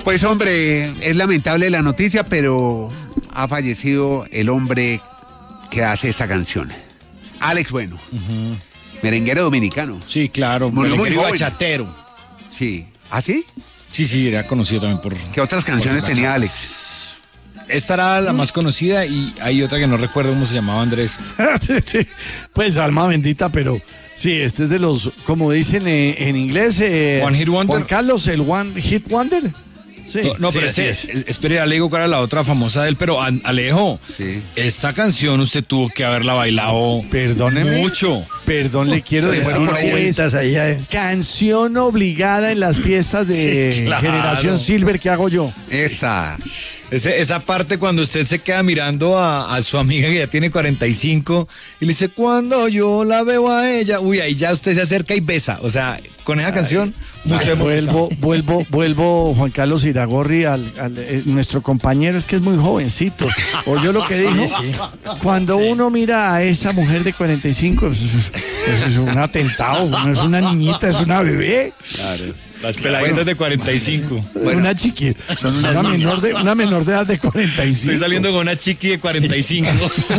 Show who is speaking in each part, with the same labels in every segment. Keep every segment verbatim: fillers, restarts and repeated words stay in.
Speaker 1: Pues hombre, es lamentable la noticia, pero ha fallecido el hombre que hace esta canción. Alex Bueno, uh-huh. merenguero dominicano.
Speaker 2: Sí, claro,
Speaker 1: muy,
Speaker 2: merenguero
Speaker 1: muy
Speaker 2: bachatero.
Speaker 1: Sí. ¿Ah, sí?
Speaker 2: Sí, sí, era conocido también por...
Speaker 1: ¿Qué otras canciones tenía Alex?
Speaker 2: Esta era la más conocida y hay otra que no recuerdo cómo se llamaba, Andrés.
Speaker 3: sí, sí. Pues alma bendita, pero sí, este es de los, como dicen eh, en inglés, eh,
Speaker 2: One Hit Wonder.
Speaker 3: Juan Carlos, el One Hit Wonder. Sí,
Speaker 2: no, no
Speaker 3: sí,
Speaker 2: pero este,
Speaker 3: es.
Speaker 2: espere, Alejo, ¿cuál era la otra famosa de él? Pero Alejo,
Speaker 1: sí.
Speaker 2: esta canción usted tuvo que haberla bailado
Speaker 3: Perdóneme,
Speaker 2: mucho.
Speaker 3: Perdón, le quiero
Speaker 1: sí,
Speaker 3: decir
Speaker 1: bueno,
Speaker 3: que es
Speaker 1: ahí, eh.
Speaker 3: canción obligada en las fiestas de
Speaker 2: sí, claro.
Speaker 3: Generación Silver que hago yo.
Speaker 1: Esa.
Speaker 2: Ese, esa parte cuando usted se queda mirando a, a su amiga que ya tiene cuarenta y cinco y le dice, cuando yo la veo a ella, uy, ahí ya usted se acerca y besa. O sea, con esa ay, canción, mucho
Speaker 3: ay, vuelvo, vuelvo, vuelvo, Juan Carlos Iragorri, al, al eh, nuestro compañero, es que es muy jovencito. Oyó lo que dijo. Sí, sí. Cuando sí. uno mira a esa mujer de cuarenta y cinco, eso es, eso es un atentado, no es una niñita, es una bebé.
Speaker 2: Claro. Las peladitas bueno, de cuarenta y cinco.
Speaker 3: Bueno, una chiqui. Son una, una, menor de, una menor de edad de cuarenta y cinco.
Speaker 2: Estoy saliendo con una chiqui de cuarenta y cinco.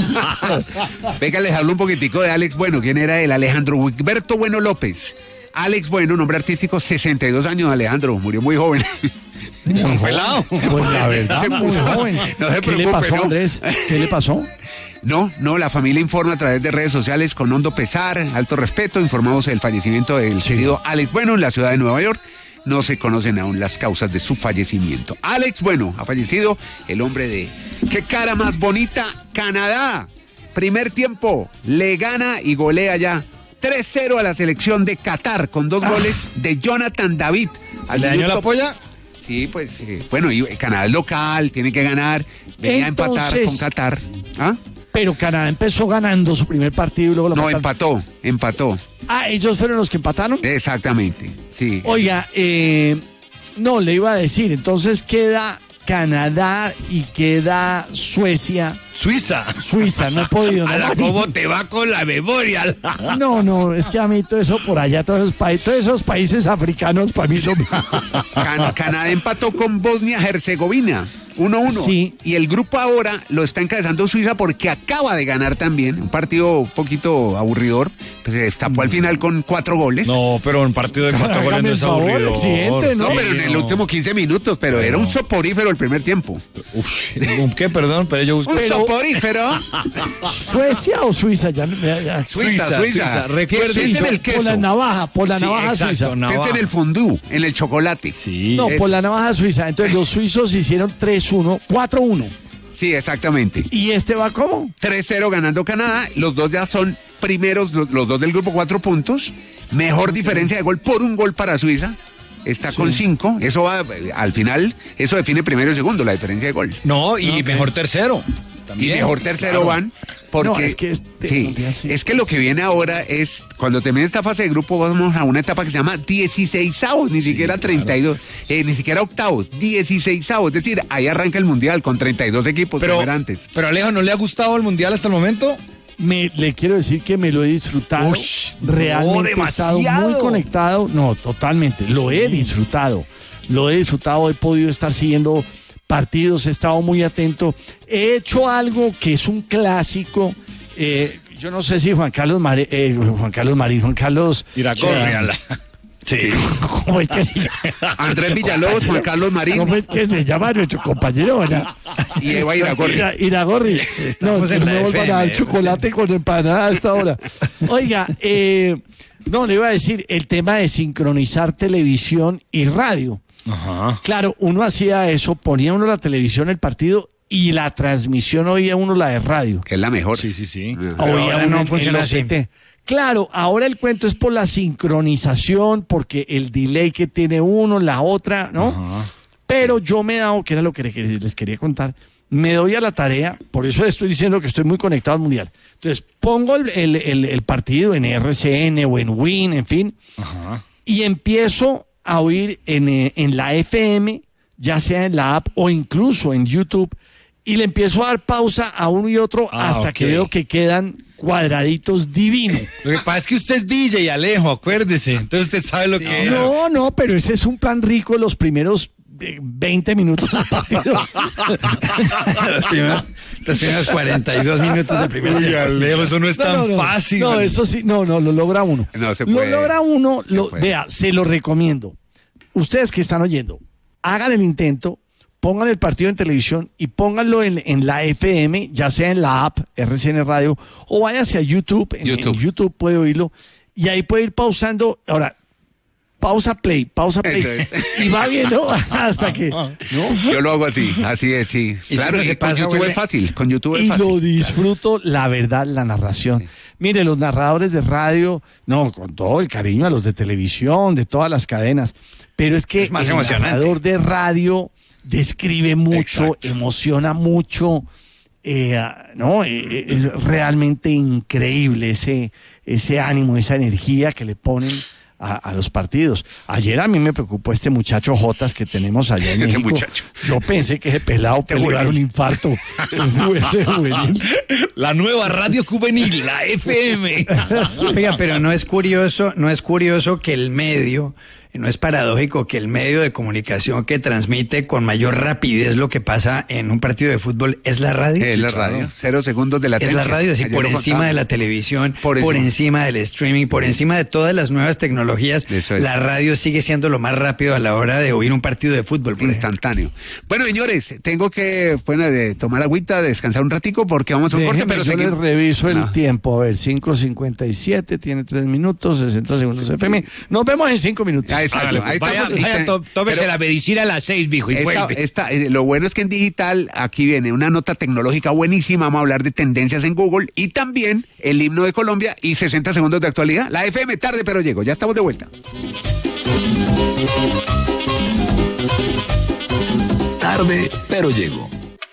Speaker 1: Venga, les hablo un poquitico de Alex Bueno. ¿Quién era él? Alejandro Wilberto Bueno López. Alex Bueno, nombre artístico, sesenta y dos años, Alejandro. Murió muy joven.
Speaker 2: Un pelado.
Speaker 3: Pues la verdad, se muy joven.
Speaker 1: No se
Speaker 3: ¿Qué
Speaker 1: preocupe,
Speaker 3: le pasó,
Speaker 1: ¿no?
Speaker 3: Andrés? ¿Qué le pasó?
Speaker 1: No, no, la familia informa a través de redes sociales con hondo pesar, alto respeto. Informamos del fallecimiento del sí. querido Alex Bueno en la ciudad de Nueva York. No se conocen aún las causas de su fallecimiento. Alex Bueno ha fallecido, el hombre de qué cara más bonita, Canadá. Primer tiempo, le gana y golea ya tres cero a la selección de Qatar con dos ah. goles de Jonathan David.
Speaker 2: ¿Se le dañó la polla?
Speaker 1: Sí, pues, eh, bueno, y Canadá es local, tiene que ganar, venía Entonces, a empatar con Qatar. ¿Ah?
Speaker 3: Pero Canadá empezó ganando su primer partido y luego lo
Speaker 1: No,
Speaker 3: mataron.
Speaker 1: empató, empató.
Speaker 3: Ah, ¿ellos fueron los que empataron?
Speaker 1: Exactamente, sí.
Speaker 3: Oiga, eh, no, le iba a decir, entonces queda Canadá y queda Suecia.
Speaker 2: Suiza.
Speaker 3: Suiza, no he podido.
Speaker 2: No, ¿cómo te va con la memoria?
Speaker 3: No, no, es que a mí todo eso por allá, todos esos, pa- todos esos países africanos para mí son...
Speaker 1: Can- Canadá empató con Bosnia-Herzegovina. uno uno.
Speaker 3: Sí.
Speaker 1: Y el grupo ahora lo está encabezando Suiza porque acaba de ganar también. Un partido un poquito aburridor. Pues se destapó al final con cuatro goles.
Speaker 2: No, pero un partido de cuatro goles no es aburrido.
Speaker 3: Exigente, ¿no?
Speaker 1: No, pero en el
Speaker 2: no.
Speaker 1: último quince minutos. Pero no. Era un soporífero el primer tiempo.
Speaker 2: Uf, ¿un qué? Perdón, pero yo busco.
Speaker 1: Un
Speaker 3: pero...
Speaker 1: soporífero.
Speaker 3: ¿Suecia o Suiza? Ya, ya, ya.
Speaker 1: Suiza, Suiza. Suiza.
Speaker 3: Recuerden en el queso. Por la navaja, por la sí, navaja
Speaker 2: exacto,
Speaker 3: suiza.
Speaker 2: Navaja.
Speaker 1: Piensa en el fondue, en el chocolate.
Speaker 2: Sí.
Speaker 3: No, es... por la navaja suiza. Entonces los suizos hicieron tres uno, cuatro uno.
Speaker 1: Sí, exactamente.
Speaker 3: ¿Y este va cómo?
Speaker 1: tres cero ganando Canadá. Los dos ya son primeros, los, los dos del grupo, cuatro puntos. Mejor diferencia de gol por un gol para Suiza. Está sí. con cinco. Eso va, al final, eso define primero y segundo, la diferencia de gol.
Speaker 2: No, y okay. mejor tercero.
Speaker 1: También. Y mejor tercero claro. van. Porque,
Speaker 3: no, es que este,
Speaker 1: sí, sí. es que lo que viene ahora es, cuando termine esta fase de grupo, vamos a una etapa que se llama dieciseisavos, ni sí, siquiera treinta y dos, claro. eh, ni siquiera octavos, dieciseisavos, es decir, ahí arranca el mundial con treinta y dos equipos
Speaker 2: pero,
Speaker 1: como era antes.
Speaker 2: Pero Alejo, ¿no le ha gustado el mundial hasta el momento?
Speaker 3: Me, le quiero decir que me lo he disfrutado. Ush, realmente
Speaker 2: no,
Speaker 3: he estado muy conectado. No, totalmente. Lo sí. he disfrutado. Lo he disfrutado. He podido estar siguiendo partidos. He estado muy atento. He hecho algo que es un clásico. Eh, yo no sé si Juan Carlos Marín, eh, Juan Carlos Marín, Juan Carlos
Speaker 2: Iragorri.
Speaker 3: Sí. ¿Cómo es que se llama?
Speaker 1: Andrés Villalobos, Juan Carlos Marín.
Speaker 3: ¿Cómo es que se llama nuestro compañero? ¿Verdad?
Speaker 1: Y Eva Iragorri.
Speaker 3: Ira, Iragorri. No, se me vuelvan a dar chocolate con empanada a esta hora. Oiga, eh, no, le iba a decir el tema de sincronizar televisión y radio.
Speaker 2: Ajá.
Speaker 3: Claro, uno hacía eso, ponía uno la televisión, el partido, y la transmisión oía uno la de radio.
Speaker 1: Que es la mejor.
Speaker 2: Sí, sí, sí.
Speaker 3: Oía uno no funciona así. Claro, ahora el cuento es por la sincronización, porque el delay que tiene uno, la otra, ¿no? Ajá. Pero yo me he dado, que era lo que les quería contar, me doy a la tarea, por eso estoy diciendo que estoy muy conectado al mundial. Entonces, pongo el, el, el, el partido en R C N o en Win, en fin,
Speaker 2: Ajá.
Speaker 3: y empiezo a oír en, en la F M, ya sea en la app o incluso en YouTube, y le empiezo a dar pausa a uno y otro ah, hasta okay. que veo que quedan cuadraditos divinos.
Speaker 2: Lo que pasa es que usted es D J, Alejo, acuérdese. Entonces usted sabe lo que
Speaker 3: no,
Speaker 2: es.
Speaker 3: No, no, pero ese es un plan rico los primeros de veinte minutos del partido.
Speaker 4: los, primeros, los primeros cuarenta y dos minutos del primer
Speaker 2: Uy, Alejo, eso no es
Speaker 3: No,
Speaker 2: tan
Speaker 3: no, no.
Speaker 2: fácil.
Speaker 3: No, eso sí, no, no, lo logra uno.
Speaker 1: No se puede.
Speaker 3: Lo logra uno,
Speaker 1: Se
Speaker 3: lo,
Speaker 1: puede.
Speaker 3: vea, se lo recomiendo. Ustedes que están oyendo, hagan el intento, pongan el partido en televisión y pónganlo en, en la F M, ya sea en la app R C N Radio, o váyase a YouTube, en
Speaker 1: YouTube.
Speaker 3: en YouTube puede oírlo, y ahí puede ir pausando. Ahora, pausa play, pausa play,
Speaker 1: Eso es.
Speaker 3: y va viendo hasta que, ¿no?
Speaker 1: Yo lo hago así, así es, sí.
Speaker 4: Y
Speaker 1: Claro,
Speaker 4: si no se
Speaker 1: y con
Speaker 4: pasa,
Speaker 1: YouTube
Speaker 4: vuelve-
Speaker 1: es fácil, con YouTube es
Speaker 3: Y
Speaker 1: fácil.
Speaker 3: lo disfruto, la verdad, la narración. Mire, los narradores de radio, no, con todo el cariño a los de televisión, de todas las cadenas, pero es que
Speaker 4: Es más
Speaker 3: el
Speaker 4: emocionante.
Speaker 3: narrador de radio describe mucho,
Speaker 1: Exacto.
Speaker 3: emociona mucho, eh, no, Eh, es realmente increíble ese, ese ánimo, esa energía que le ponen a, a los partidos. Ayer a mí me preocupó este muchacho Jotas que tenemos allá en
Speaker 1: Ese
Speaker 3: México.
Speaker 1: muchacho.
Speaker 3: Yo pensé que ese pelado
Speaker 1: Te
Speaker 3: puede dar
Speaker 1: juvenil.
Speaker 3: un infarto. Ese juvenil.
Speaker 2: La nueva radio juvenil, la F M.
Speaker 4: Oiga, pero no es curioso, no es curioso que el medio, no es paradójico que el medio de comunicación que transmite con mayor rapidez lo que pasa en un partido de fútbol es la radio.
Speaker 1: Es la radio, cero segundos de
Speaker 4: Es
Speaker 1: latencia.
Speaker 4: la radio, sí,
Speaker 1: Ayer
Speaker 4: por
Speaker 1: lo
Speaker 4: encima
Speaker 1: contábamos.
Speaker 4: de la televisión,
Speaker 1: Por
Speaker 4: por,
Speaker 1: encima.
Speaker 4: encima del streaming, por encima de todas las nuevas tecnologías,
Speaker 1: Eso es.
Speaker 4: la radio sigue siendo lo más rápido a la hora de oír un partido de fútbol. por ejemplo.
Speaker 1: Instantáneo. Bueno, señores, tengo que bueno, de tomar agüita, descansar un ratico porque vamos a un corte,
Speaker 3: Déjeme,
Speaker 1: pero
Speaker 3: yo les
Speaker 1: seguimos.
Speaker 3: reviso el
Speaker 1: No.
Speaker 3: tiempo. A ver, cinco cincuenta y siete, tiene tres minutos, sesenta segundos F M. Nos vemos en cinco minutos.
Speaker 1: Ah, exacto.
Speaker 2: Hágale, pues,
Speaker 1: Ahí
Speaker 2: vaya,
Speaker 1: estamos.
Speaker 2: vaya,
Speaker 1: Está-
Speaker 2: tó- tómese
Speaker 1: pero
Speaker 2: la medicina a las seis, mijo, y
Speaker 1: esta-
Speaker 2: vuelve.
Speaker 1: esta- eh, lo bueno es que en digital, aquí viene una nota tecnológica buenísima. Vamos a hablar de tendencias en Google y también el himno de Colombia y sesenta segundos de actualidad. La F M, tarde, pero llego. Ya estamos de vuelta.
Speaker 5: Tarde, pero llego.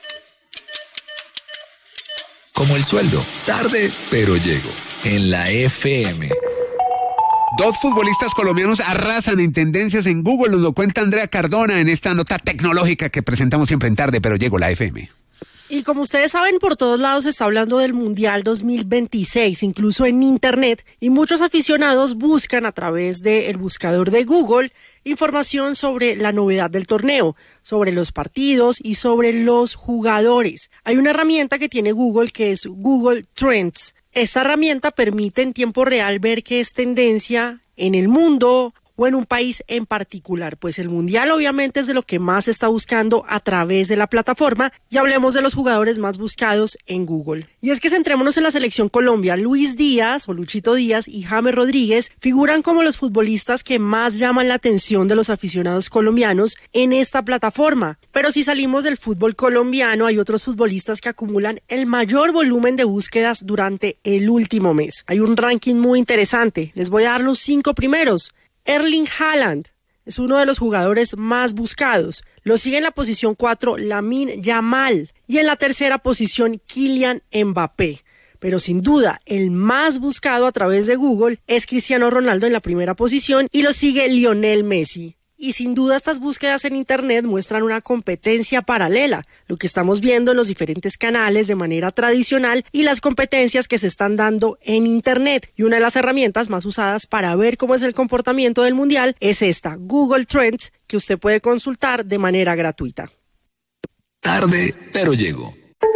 Speaker 5: Como el sueldo, tarde, pero llego. En la F M.
Speaker 1: Dos futbolistas colombianos arrasan en tendencias en Google. Nos lo cuenta Andrea Cardona en esta nota tecnológica que presentamos siempre en Tarde, pero llego, la F M.
Speaker 6: Y como ustedes saben, por todos lados se está hablando del Mundial dos mil veintiséis, incluso en Internet, y muchos aficionados buscan a través del buscador de Google información sobre la novedad del torneo, sobre los partidos y sobre los jugadores. Hay una herramienta que tiene Google que es Google Trends. Esta herramienta permite en tiempo real ver qué es tendencia en el mundo o en un país en particular, pues el Mundial obviamente es de lo que más se está buscando a través de la plataforma, y hablemos de los jugadores más buscados en Google. Y es que centrémonos en la selección Colombia. Luis Díaz o Luchito Díaz y James Rodríguez figuran como los futbolistas que más llaman la atención de los aficionados colombianos en esta plataforma. Pero si salimos del fútbol colombiano, hay otros futbolistas que acumulan el mayor volumen de búsquedas durante el último mes. Hay un ranking muy interesante. Les voy a dar los cinco primeros. Erling Haaland es uno de los jugadores más buscados. Lo sigue en la posición cuatro Lamine Yamal y en la tercera posición Kylian Mbappé. Pero sin duda, el más buscado a través de Google es Cristiano Ronaldo en la primera posición y lo sigue Lionel Messi. Y sin duda estas búsquedas en Internet muestran una competencia paralela, lo que estamos viendo en los diferentes canales de manera tradicional y las competencias que se están dando en Internet. Y una de las herramientas más usadas para ver cómo es el comportamiento del Mundial es esta, Google Trends, que usted puede consultar de manera gratuita.
Speaker 5: Tarde, pero llego.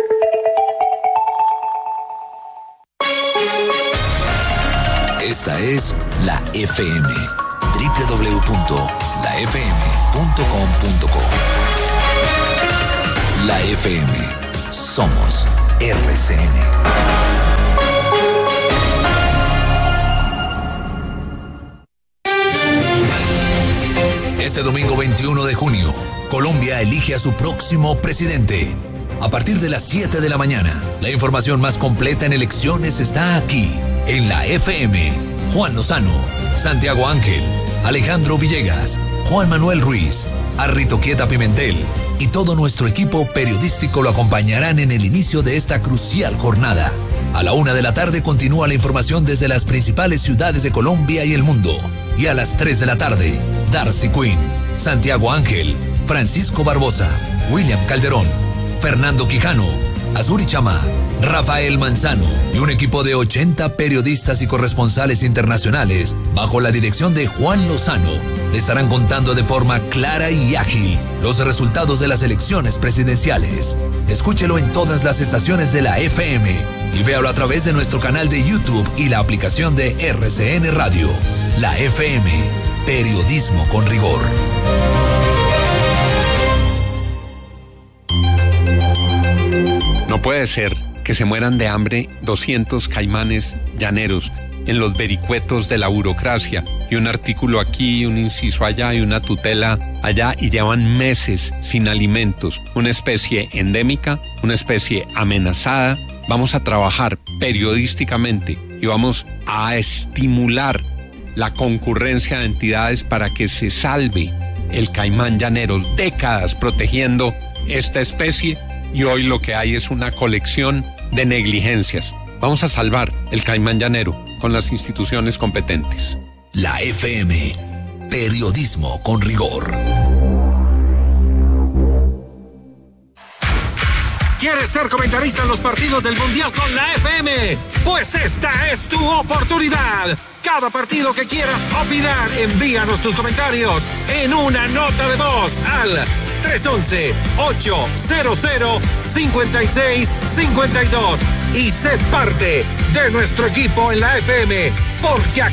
Speaker 5: Esta es la F M. doble u doble u doble u punto la f m punto com punto co. La F M. Somos R C N. Este domingo veintiuno de junio, Colombia elige a su próximo presidente. A partir de las siete de la mañana, la información más completa en elecciones está aquí, en la F M. Juan Lozano, Santiago Ángel, Alejandro Villegas, Juan Manuel Ruiz, Arrito Quieta Pimentel y todo nuestro equipo periodístico lo acompañarán en el inicio de esta crucial jornada. A la una de la tarde continúa la información desde las principales ciudades de Colombia y el mundo. Y a las tres de la tarde, Darcy Quinn, Santiago Ángel, Francisco Barbosa, William Calderón, Fernando Quijano, Azuri Chama, Rafael Manzano y un equipo de ochenta periodistas y corresponsales internacionales, bajo la dirección de Juan Lozano, le estarán contando de forma clara y ágil los resultados de las elecciones presidenciales. Escúchelo en todas las estaciones de la F M y véalo a través de nuestro canal de YouTube y la aplicación de R C N Radio. La F M, periodismo con rigor.
Speaker 7: No puede ser que se mueran de hambre doscientos caimanes llaneros en los vericuetos de la burocracia, y un artículo aquí, un inciso allá y una tutela allá, y llevan meses sin alimentos. Una especie endémica, una especie amenazada. Vamos a trabajar periodísticamente y vamos a estimular la concurrencia de entidades para que se salve el caimán llanero, décadas protegiendo esta especie, y hoy lo que hay es una colección de negligencias. Vamos a salvar el caimán llanero con las instituciones competentes.
Speaker 5: La F M, periodismo con rigor.
Speaker 8: ¿Quieres ser comentarista en los partidos del Mundial con la F M? Pues esta es tu oportunidad. Cada partido que quieras opinar, envíanos tus comentarios en una nota de voz al tres once, ochocientos, cincuenta y seis cincuenta y dos y sé parte de nuestro equipo en la F M, porque aquí